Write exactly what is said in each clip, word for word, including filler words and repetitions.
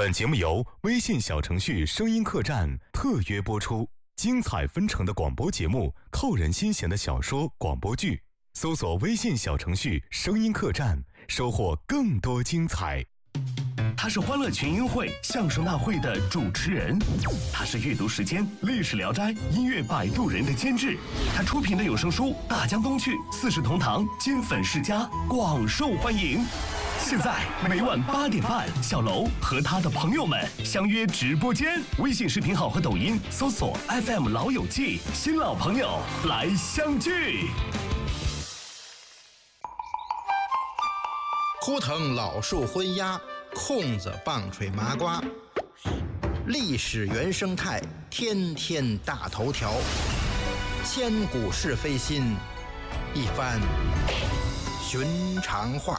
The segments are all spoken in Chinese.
本节目由微信小程序声音客栈特约播出，精彩纷呈的广播节目，扣人心弦的小说广播剧，搜索微信小程序声音客栈，收获更多精彩。 他是欢乐群英会相声大会的主持人，他是阅读时间历史聊斋音乐摆渡人的监制，他出品的有声书大江东去四世同堂金粉世家广受欢迎。现在每晚八点半，小楼和他的朋友们相约直播间，微信视频号和抖音搜索 F M 老友记，新老朋友来相聚。 枯藤老树昏鸦，空子棒槌麻瓜，历史原生态，天天大头条，千古是非心，一番寻常话。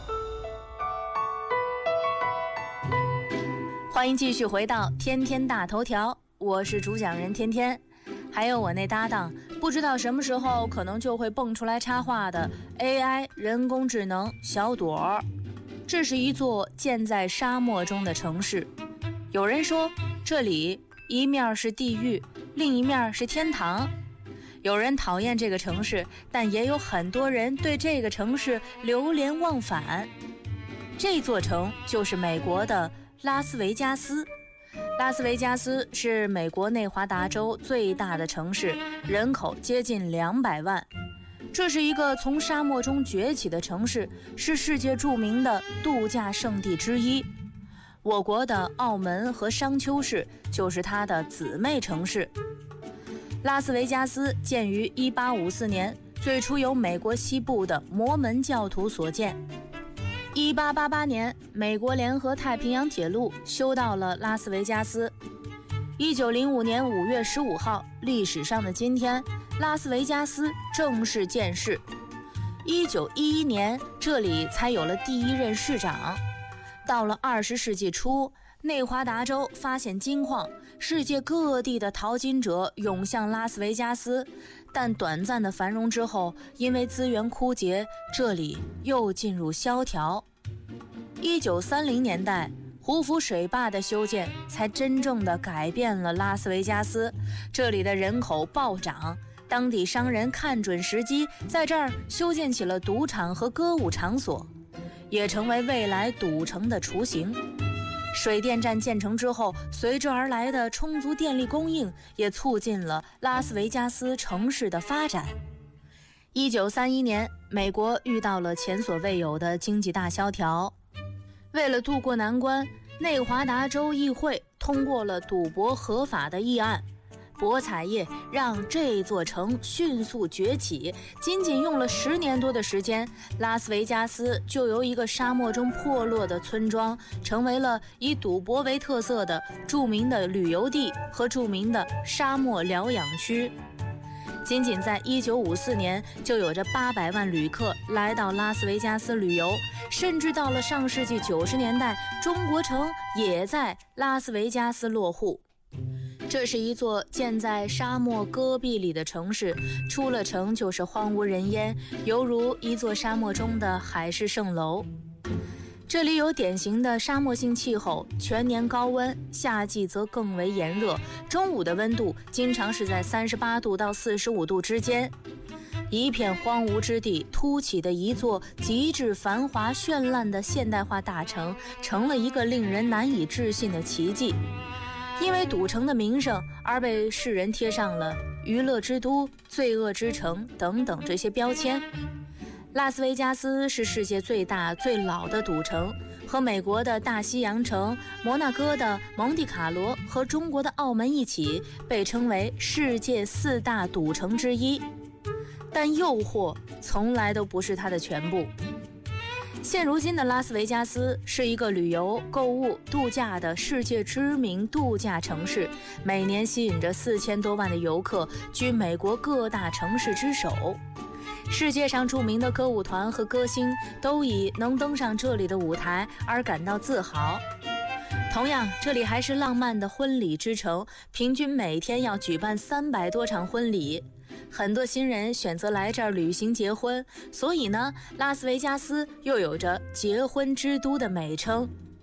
欢迎继续回到天天大头条，我是主讲人天天，还有我那搭档，不知道什么时候可能就会蹦出来插话的 A I 人工智能小朵儿。这是一座建在沙漠中的城市，有人说这里一面是地狱，另一面是天堂。有人讨厌这个城市，但也有很多人对这个城市流连忘返。这座城就是美国的拉斯维加斯。拉斯维加斯是美国内华达州最大的城市，人口接近两百万。这是一个从沙漠中崛起的城市，是世界著名的度假胜地之一。我国的澳门和商丘市就是它的姊妹城市。拉斯维加斯建于一八五四年，最初由美国西部的摩门教徒所建。一八八八年，美国联合太平洋铁路修到了拉斯维加斯。一九零五年五月十五号，历史上的今天，拉斯维加斯正式建市。一九一一年，这里才有了第一任市长。到了二十世纪初，内华达州发现金矿，世界各地的淘金者涌向拉斯维加斯，但短暂的繁荣之后，因为资源枯竭，这里又进入萧条。一九三零年代，胡佛水坝的修建才真正的改变了拉斯维加斯，这里的人口暴涨，当地商人看准时机，在这儿修建起了赌场和歌舞场所，也成为未来赌城的雏形。水电站建成之后，随之而来的充足电力供应也促进了拉斯维加斯城市的发展。一九三一年，美国遇到了前所未有的经济大萧条，为了渡过难关，内华达州议会通过了赌博合法的议案。博彩业让这座城迅速崛起，仅仅用了十年多的时间，拉斯维加斯就由一个沙漠中破落的村庄，成为了以赌博为特色的著名的旅游地和著名的沙漠疗养区。仅仅在一九五四年，就有着八百万旅客来到拉斯维加斯旅游，甚至到了上世纪九十年代，中国城也在拉斯维加斯落户。这是一座建在沙漠戈壁里的城市，出了城就是荒无人烟，犹如一座沙漠中的海市蜃楼。这里有典型的沙漠性气候，全年高温，夏季则更为炎热，中午的温度经常是在三十八度到四十五度之间。一片荒芜之地凸起的一座极致繁华绚烂的现代化大城，成了一个令人难以置信的奇迹。因为赌城的名声而被世人贴上了娱乐之都、罪恶之城等等这些标签。拉斯维加斯是世界最大最老的赌城，和美国的大西洋城、摩纳哥的蒙地卡罗和中国的澳门一起被称为世界四大赌城之一。但诱惑从来都不是它的全部。现如今的拉斯维加斯是一个旅游、购物、度假的世界知名度假城市，每年吸引着四千多万的游客，居美国各大城市之首。世界上著名的歌舞团和歌星都以能登上这里的舞台而感到自豪。同样，这里还是浪漫的婚礼之城，平均每天要举办三百多场婚礼。很多新人选择来这儿旅行结婚，所以呢，拉斯维加斯又有着结婚之都的美称。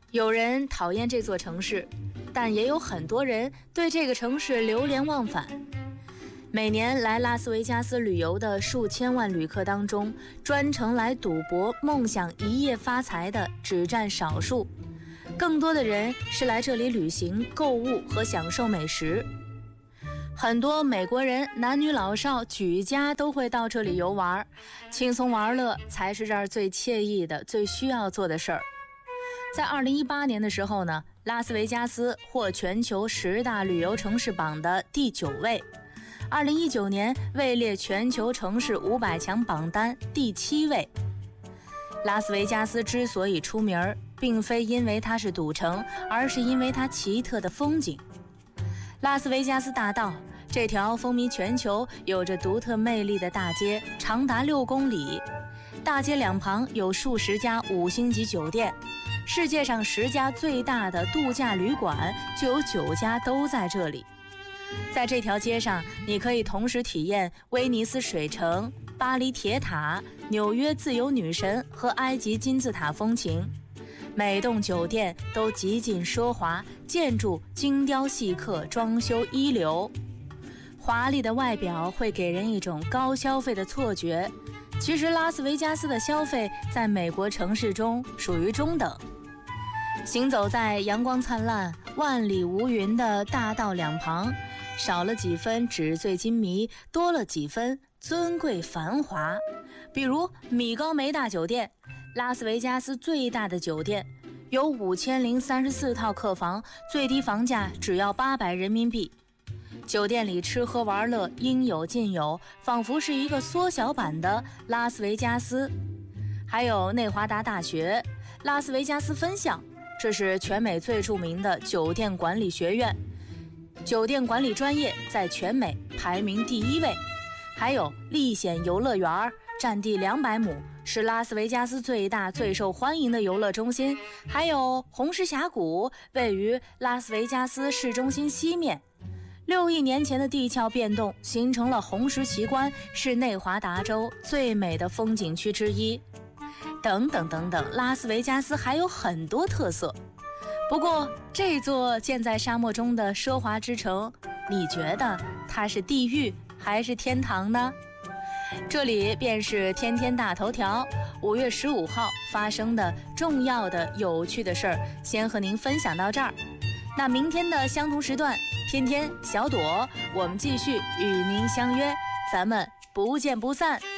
有人讨厌这座城市，但也有很多人对这个城市流连忘返。每年来拉斯维加斯旅游的数千万旅客当中，专程来赌博、梦想一夜发财的只占少数，更多的人是来这里旅行、购物和享受美食。很多美国人男女老少举家都会到这里游玩，轻松玩乐才是这儿最惬意的、最需要做的事儿。在二零一八年的时候呢，拉斯维加斯获全球十大旅游城市榜的第九位，二零一九年位列全球城市五百强榜单第七位。拉斯维加斯之所以出名，并非因为它是赌城，而是因为它奇特的风景。拉斯维加斯大道这条风靡全球、有着独特魅力的大街，长达六公里。大街两旁有数十家五星级酒店，世界上十家最大的度假旅馆就有九家都在这里。在这条街上，你可以同时体验威尼斯水城、巴黎铁塔、纽约自由女神和埃及金字塔风情。每栋酒店都极尽奢华，建筑精雕细刻，装修一流。华丽的外表会给人一种高消费的错觉，其实拉斯维加斯的消费在美国城市中属于中等。行走在阳光灿烂、万里无云的大道两旁，少了几分纸醉金迷，多了几分尊贵繁华。比如米高梅大酒店，拉斯维加斯最大的酒店，有五千零三十四套客房，最低房价只要八百人民币。酒店里吃喝玩乐应有尽有，仿佛是一个缩小版的拉斯维加斯。还有内华达大学拉斯维加斯分校，这是全美最著名的酒店管理学院，酒店管理专业在全美排名第一位。还有历险游乐园，占地两百亩，是拉斯维加斯最大最受欢迎的游乐中心。还有红石峡谷，位于拉斯维加斯市中心西面。六亿年前的地壳变动形成了红石奇观，是内华达州最美的风景区之一。等等等等，拉斯维加斯还有很多特色。不过这座建在沙漠中的奢华之城，你觉得它是地狱还是天堂呢？这里便是天天大头条五月十五号发生的重要的有趣的事儿，先和您分享到这儿。那明天的相同时段，天天小朵，我们继续与您相约，咱们不见不散。